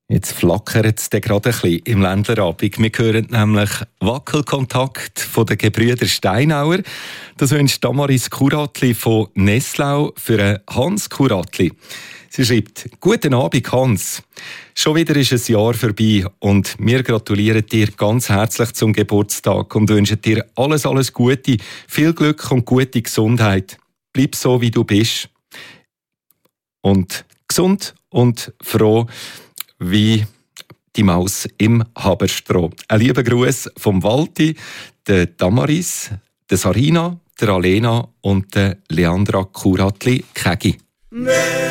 Jetzt flackert es gerade ein bisschen im Ländlerabend. Wir hören nämlich Wackelkontakt von den Gebrüder Steinauer. Das wünscht Damaris Kuratli von Nesslau für Hans Kuratli. Sie schreibt: Guten Abend, Hans. Schon wieder ist ein Jahr vorbei und wir gratulieren dir ganz herzlich zum Geburtstag und wünschen dir alles Gute, viel Glück und gute Gesundheit. Bleib so, wie du bist. Und gesund und froh wie die Maus im Haberstroh. Ein lieber Gruß vom Walti, der Damaris, der Sarina, der Alena und der Leandra Kuratli-Kegi.